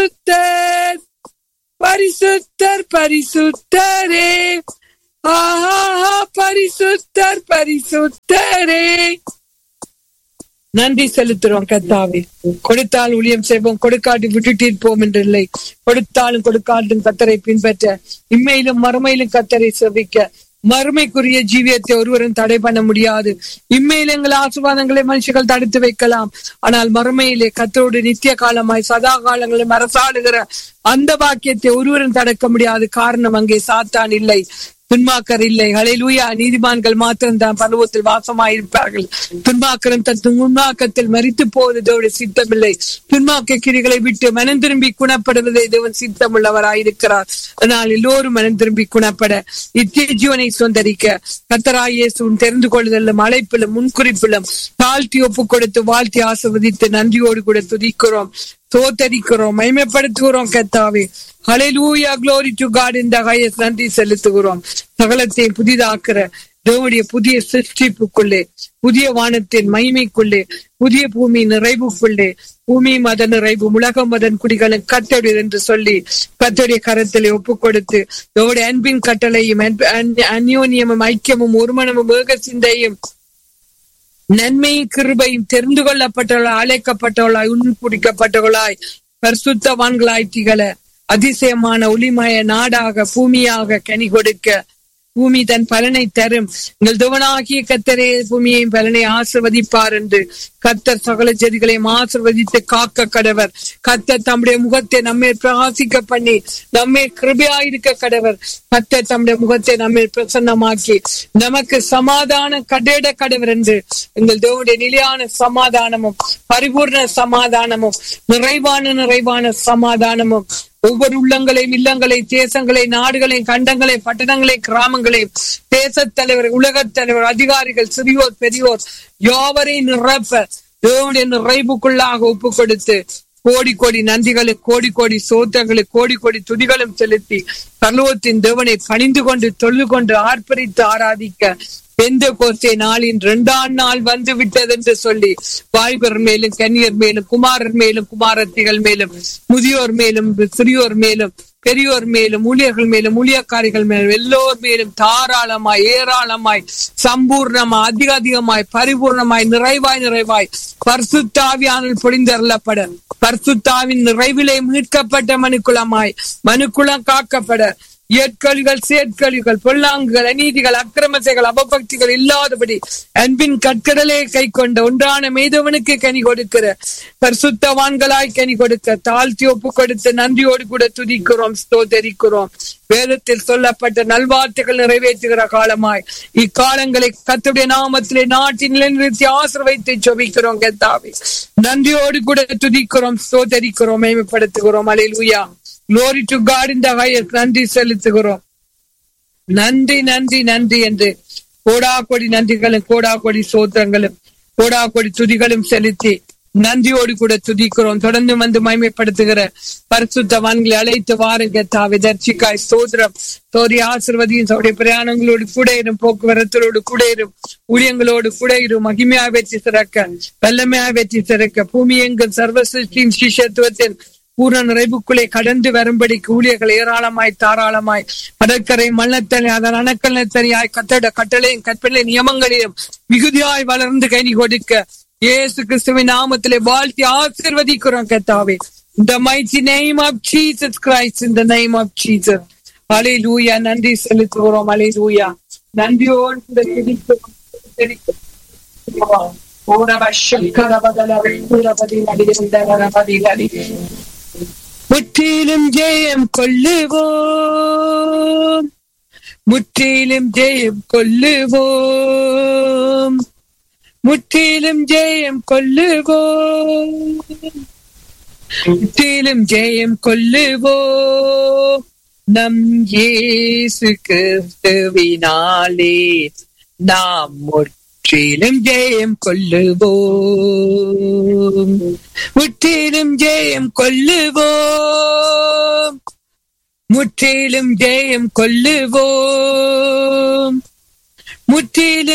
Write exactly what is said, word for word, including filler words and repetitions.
பரிசுத்தர் பரிசுத்தர் பரிசுத்தரே, ஆஹா பரிசுத்தர் பரிசுத்தரே. நன்றி செலுத்துறோம் கர்த்தாவே. கொடுத்தால் ஊழியம் செய்வோம், கொடுக்காட்டி விட்டுட்டு போம் என்று இல்லை. கொடுத்தாலும் கொடுக்காட்டும் கர்த்தரை பின்பற்ற, இம்மையிலும் மறுமையிலும் கர்த்தரை செவிக்க, மறுமைக்குரிய ஜீவியத்தை ஒருவரும் தடை பண்ண முடியாது. இம்மையில எங்கள் ஆசீர்வாதங்களை மனுஷர்கள் தடுத்து வைக்கலாம், ஆனால் மறுமையிலே கர்த்தரோடு நித்திய காலமாய் சதா காலங்களில் அரசாடுகிற அந்த பாக்கியத்தை ஒருவரும் தடுக்க முடியாது. காரணம் அங்கே சாத்தான் இல்லை, துன்மாக்கர் இல்லை. ஹல்லேலூயா. நீதிமான்கள் மாத்திரம் தான் பரலோகத்தில் வாசமாயிருப்பார்கள். துன்மாக்கரும் தன் துன்மாக்கத்தில் மரித்து போவதோடு சித்தமில்லை. துன்மாக்க கிரிகளை விட்டு மனம் திரும்பி குணப்படுவதை தேவன் சித்தமுள்ளவராயிருக்கிறார். அதனால் எல்லோரும் மனம் திரும்பி குணப்பட, நித்திய ஜீவனை சொந்தரிக்க கர்த்தராகிய இயேசுவின் தெரிந்து கொள்ளுதலும் அழைப்பிலும் முன்குறிப்பிலும் தாழ்த்தி ஒப்பு கொடுத்து வாழ்த்தி ஆசீர்வதித்து நன்றியோடு கூட துதிக்கிறோம், தோத்தரிக்கிறோம், மகிமைப்படுத்துகிறோம் கர்த்தாவே. ஹல்லேலூயா. glory to God in the highest. நன்றி செலுத்துகிறோம். சகலத்தை புதிதாக்குற தேவனுடைய புதிய சிருஷ்டிப்புக்குள்ளே, புதிய வானத்தின் மகிமைக்குள்ளே, புதிய பூமி நிறைவுக்குள்ளே, பூமி மத நிறைவு உலக மதன் குடிகளும் கட்டடு என்று சொல்லி கர்த்தருடைய கரத்திலே ஒப்பு கொடுத்து தேவனுடைய அன்பின் கட்டளையும் அந்யோன்யமும் ஐக்கியமும் ஒருமனமும் ஏக சிந்தையும் நன்மையும் கிருபையும் தெரிந்து கொள்ளப்பட்டவர்களாய், அழைக்கப்பட்டவர்களாய், உண்பிடிக்கப்பட்டவர்களாய், பரிசுத்தவான்களாய் திகழ அதிசயமான ஒளிமய நாடாக பூமியாக கனி கொடுக்க, பூமி தன் பலனை தரும். எங்கள் தேவனாகிய கர்த்தரே பூமியையும் பலனை ஆசீர்வதிப்பார் என்று கர்த்தர் சகல ஜெதிகளையும் ஆசீர்வதித்து காக்க கடவர். கர்த்தர் தம்முடைய முகத்தை நம்மை பிரகாசிக்க பண்ணி நம்மை கிருபையாயிருக்க கடவர். கர்த்தர் தம்முடைய முகத்தை நம்மை பிரசன்னமாக்கி நமக்கு சமாதானம் கட்டிட கடவர் என்று எங்கள் தேவனுடைய நிலையான சமாதானமும் பரிபூர்ண சமாதானமும் நிறைவான நிறைவான சமாதானமும் ஒவ்வொரு உள்ளங்களையும் இல்லங்களை தேசங்களை நாடுகளை கண்டங்களை பட்டணங்களை கிராமங்களை தேச தலைவர் உலகத் தலைவர் அதிகாரிகள் சிறியோர் பெரியோர் யாவரை நிரப்ப தேவனுடைய நிறைவுக்குள்ளாக ஒப்பு கொடுத்து கோடி கோடி நன்றிகளை கோடி கோடி சோத்திரங்களை கோடி கோடி துதிகளும் செலுத்தி பரலோகத்தின் தேவனை பணிந்து கொண்டு தொழுது கொண்டு ஆர்ப்பரித்து ஆராதிக்க எந்த கோசை நாளின் இரண்டாம் நாள் வந்து விட்டது என்று சொல்லி வாலிபர் மேலும் கன்னியர் மேலும் குமாரர் மேலும் குமாரத்திகள் மேலும் முதியோர் மேலும் சிறியோர் மேலும் பெரியோர் மேலும் ஊழியர்கள் மேலும் ஊழியக்காரிகள் மேலும் எல்லோர் மேலும் தாராளமாய் ஏராளமாய் சம்பூர்ணமாய் அதிக அதிகமாய் பரிபூர்ணமாய் நிறைவாய் நிறைவாய் பரிசுத்தாவியானல் பொழிந்தருளப்பட, பரிசுத்தாவின் நிறைவிலே மீட்கப்பட்ட மனுக்குலமாய் மனுக்குலம் காக்கப்பட, ஏற்கழிகள் சேர்க்கழிகள் பொல்லாங்குகள் அநீதிகள் அக்கிரமசைகள் அபபக்திகள் இல்லாதபடி அன்பின் கற்கடலே கை கொண்ட ஒன்றான மேதவனுக்கு கனி கொடுக்கிற பரிசுத்தவான்களாய் கனி கொடுக்க தாழ்த்தி ஒப்பு கொடுத்து நன்றியோடு கூட துதிக்கிறோம், ஸ்தோத்தரிக்கிறோம். வேதத்தில் சொல்லப்பட்ட நல்வார்த்தைகள் நிறைவேற்றுகிற காலமாய் இக்காலங்களை கர்த்தருடைய நாமத்திலே நாட்டின் நிலைநிறுத்தி ஆசீர்வதித்து ஜெபிக்கிறோம் கர்த்தாவே. நன்றியோடு கூட துதிக்கிறோம், ஸ்தோத்தரிக்கிறோம், மேம்படுத்துகிறோம். அல்லேலூயா. glory to God in the highest. நன்றி செலுத்துகிறோம். நன்றி நன்றி நன்றி என்று கோடா கோடி நன்றிகளும் கோடா கோடி சோத்திரங்களும் கோடா கோடி துதிகளும் செலுத்தி நன்றியோடு கூட துதிக்கிறோம். தொடர்ந்து வந்து மகிமைப்படுத்துகிற பரிசுத்தவான்களை அழைத்து வாருங்க தாவே. தர்ச்சிக்காய் சோதரம் தோரி ஆசீர்வதியும் சவுடைய பிரயாணங்களோடு கூட இரும், போக்குவரத்தோடு கூட இரும், ஊழியங்களோடு கூட இரும். மகிமையா வெற்றி சிறக்க வல்லமையா வெற்றி சிறக்க பூமி எங்கும் சர்வ சிருஷ்டியின் சிஷ்யத்துவத்தின் பூர்ண நிறைவுக்குள்ளே கடந்து வரும்படி ஊழியர்கள் ஏராளமாய் தாராளமாய் கடற்கரை மண்ணத்தனி அதன் அணக்கல் தனியாய் கத்தட கட்டளையும் கற்பனை நியமங்களிலும் மிகுதியாய் வளர்ந்து கனி கொடுக்க இயேசு கிறிஸ்துவின் நாமத்திலே வாழ்த்தி ஆசீர்வதிக்கிறோம் கர்த்தாவே. In the mighty name of Jesus Christ, in the name of Jesus. Hallelujah. நன்றி செலுத்துகிறோம். Hallelujah. நன்றியோடு கூட துதிக்கிறோம். முற்றிலும் ஜெயம் கொள்ளுவோம், முற்றிலும் ஜெயம் கொள்ளுவோம், முற்றிலும் ஜெயம் கொள்ளுவோம், முற்றிலும் ஜெயம் கொள்ளுவோம். நம் இயேசு கிறிஸ்துவினாலே நாம் முற்றிலும் ஜெயம் கொள்ளுவோம், முற்றிலும் ஜெயம் கொள்ளுவோம், முற்றிலும் ஜெயம் கொள்ளுவோம், முற்றிலும்